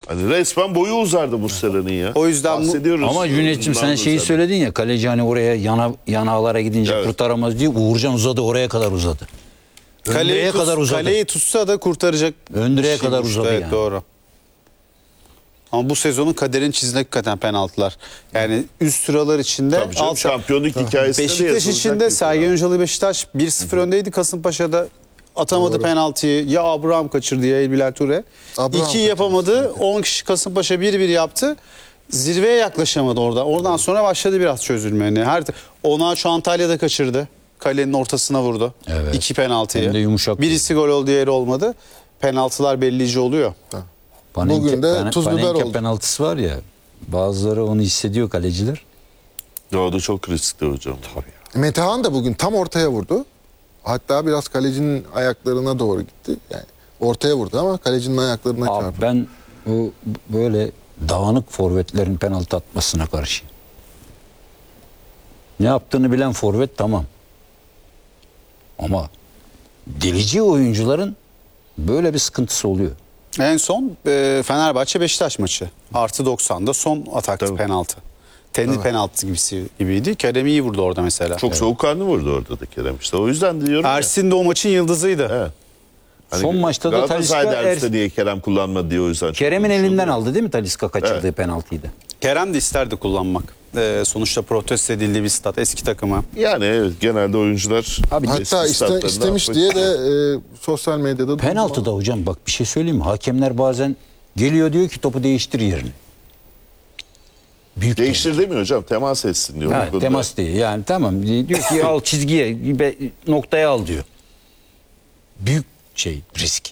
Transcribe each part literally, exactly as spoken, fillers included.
Hani resmen boyu uzardı Muslera'nın ya. O yüzden bu- bahsediyoruz. Ama Cüneyt'ciğim sen Bundan şeyi zaten. söyledin ya, kaleci hani oraya yana, yanağlara gidince Evet. kurtaramaz diye, Uğurcan uzadı, oraya kadar uzadı. Kaleyi, Öndüreğe tut- kadar uzadı. kaleyi tutsa da kurtaracak. Öndüreğe bir şey kadar uçtu. uzadı Evet, yani. doğru. Ama bu sezonun kaderini çizdi hakikaten penaltılar. Yani üst sıralar içinde Tabii canım, alt- şampiyonluk hikayesinde de Beşiktaş yazılacak içinde bir Sergen penaltı. Hocalı Beşiktaş bir sıfır öndeydi. Kasımpaşa'da atamadı penaltıyı. Ya Abraham kaçırdı ya Elbilal Ture. Abraham İki yapamadı. on kişi Kasımpaşa bir bir yaptı. Zirveye yaklaşamadı orada. Oradan sonra başladı biraz çözülme. Yani her ona şu Antalya'da kaçırdı. Kalenin ortasına vurdu. Evet. İki penaltıyı. Hem de yumuşak. Birisi gol oldu, diğeri olmadı. Penaltılar bellici oluyor. Panenke, Bugün de Pan- tuz biber Panenke oldu. penaltısı var ya, bazıları onu hissediyor, kaleciler. O da çok riskli hocam. Metehan da bugün tam ortaya vurdu. Hatta biraz kalecinin ayaklarına doğru gitti. Yani ortaya vurdu ama kalecinin ayaklarına Abi çarptı. ben bu böyle dağınık forvetlerin penaltı atmasına karşıyım. Ne yaptığını bilen forvet tamam. Ama delici oyuncuların böyle bir sıkıntısı oluyor. En son e, Fenerbahçe Beşiktaş maçı. Artı doksan'da son ataktı Tabii. penaltı. Tenis penaltı gibisi gibiydi. Kerem iyi vurdu orada mesela. Çok soğukkanlı vurdu orada da Kerem işte. O yüzden diyorum ya. Ersin de o maçın yıldızıydı. Evet. Hani Son maçta da Galatasaray Talisca derbisinde Er- niye Kerem kullanmadı diye o yüzden. çok Kerem'in konuşuldu. elinden aldı değil mi Talisca kaçırdığı Evet. penaltıyı da? Kerem de isterdi kullanmak. E, sonuçta protesto edildiği bir stat. Eski takımı. Yani evet, genelde oyuncular Abi eski Hatta iste, statlarında istemiş atmak diye istiyor. de e, sosyal medyada Penaltı da hocam, bak bir şey söyleyeyim mi? Hakemler bazen geliyor, diyor ki topu değiştir yerini. Büyük Değiştir demiyor hocam, temas etsin diyor. Ha, Bu konuda. temas değil. Yani tamam, diyor ki al çizgiye, be- noktaya al diyor. Büyük şey, risk.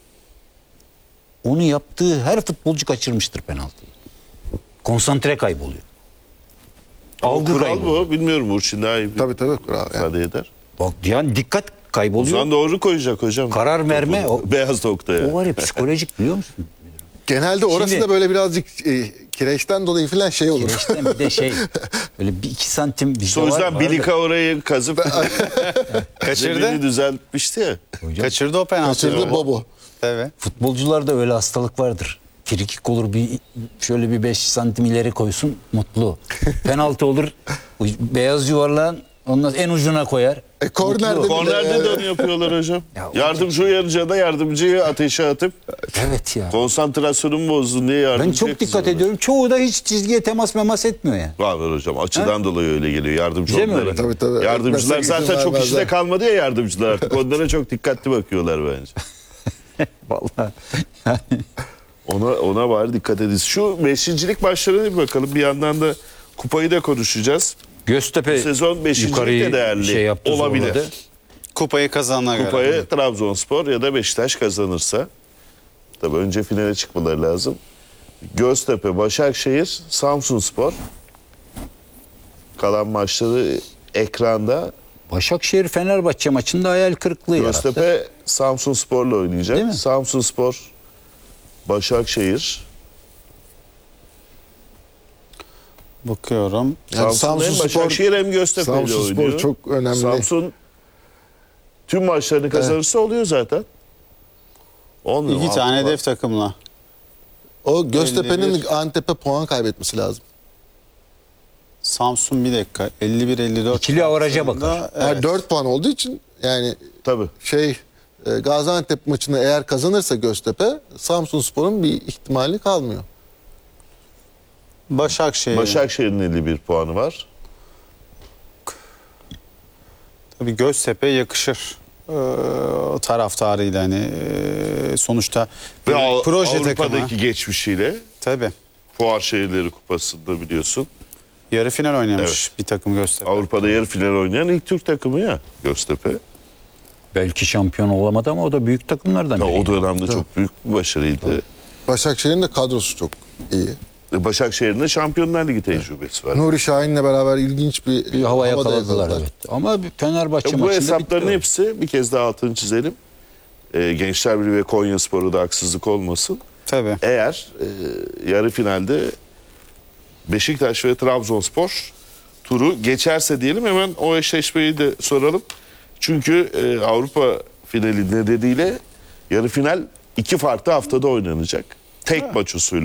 Onu yaptığı her futbolcu kaçırmıştır penaltıyı. Konsantre kayboluyor. Ama Algı kural kayboluyor. bu. Bilmiyorum, Burçin daha iyi Tabii tabii. Kural yani. ifade eder. Bak yani dikkat O kayboluyor. zaman doğru koyacak hocam. Karar verme, Topu o- beyaz noktaya. O var ya, psikolojik, biliyor musun? Genelde orası Şimdi- da böyle birazcık e, kireçten dolayı falan şey olur. Kireçten bir de şey, böyle bir iki santim bir O yüzden Bilika orayı kazıp Kaçırdı. zemini düzeltmişti ya. Kaçırdı o penaltıyı. Kaçırdı Bobo. Evet. Futbolcularda öyle hastalık vardır. Frikik olur, bir şöyle bir beş santim ileri koysun, mutlu. Penaltı olur, beyaz yuvarlağın ondan en ucuna koyar. E, kornerde mutlu. bir- Kornerde de onu yapıyorlar hocam. Ya, Yardımcı uyarıcıya da yardımcıyı ateşe atıp Evet ya. konsantrasyonumu bozdun diye Ben yardımcıya çok dikkat kızıyorlar. ediyorum. Çoğu da hiç çizgiye temas memas etmiyor yani. Var var hocam. Açıdan dolayı öyle geliyor. Yardımcı Bize mi onlara. öyle? Tabii, tabii. Yardımcılar Mesela zaten çok vermezler. işinde kalmadı ya, yardımcılar artık. Onlara çok dikkatli bakıyorlar bence. Vallahi. Yani Ona ona var, dikkat edin. Şu beşincilik maçlarına bir bakalım. Bir yandan da kupayı da konuşacağız. Göztepe Sezon beşincilik yukarıyı de değerli şey yaptı, olabilir. zorladı. Kupayı kazanana göre. Kupayı Trabzonspor ya da Beşiktaş kazanırsa. Tabii önce finale çıkmaları lazım. Göztepe, Başakşehir, Samsunspor. Kalan maçları ekranda. Başakşehir Fenerbahçe maçında hayal kırıklığı yarattı. Göztepe Samsunspor'la oynayacak. Değil mi? Samsunspor, Başakşehir. Bakıyorum. Yani Samsun hem Samsunspor- Başakşehir hem Göztepe ile Samsunspor oynuyor. çok önemli. Samsun tüm maçlarını kazanırsa oluyor zaten. Olmuyor. İki mu? tane Altı var. hedef takımla. O Göztepe'nin elli bir. Antep'e puan kaybetmesi lazım. Samsun bir dakika. elli bir elli dört. İkili avaraja bakar. Evet. Yani dört puan olduğu için yani Tabii. şey e, Gaziantep maçını eğer kazanırsa Göztepe, Samsunspor'un bir ihtimali kalmıyor. Başakşehir. Başakşehir'in elli bir puanı var. Tabii Göztepe yakışır. Ee, taraftarıyla hani e, sonuçta Ve bir Av- proje Avrupa'daki takımı. geçmişiyle Tabii. Fuar Şehirleri Kupası'nda biliyorsun. Yarı final oynamış Evet. bir takım Göztepe. Avrupa'da yarı final oynayan ilk Türk takımı ya Göztepe. Belki şampiyon olamadı ama o da büyük takımlardan Ya biri. o dönemde çok büyük bir başarıydı. Başakşehir'in de kadrosu çok iyi. Başakşehir'in de Şampiyonlar Ligi tecrübesi var. Nuri Şahin'le beraber ilginç bir, Bir hava havada yakaladılar, yakaladılar. evet. Ama bir Fenerbahçe Ya bu maçında hesapların bitti. hepsi, bir kez daha altını çizelim. Ee, Gençler Birliği ve Konyaspor'u da haksızlık olmasın. Tabii. Eğer e, yarı finalde Beşiktaş ve Trabzonspor turu geçerse diyelim, hemen o eşleşmeyi de soralım. Çünkü e, Avrupa finali nedeniyle yarı final iki farklı haftada oynanacak. Tek maç usulü.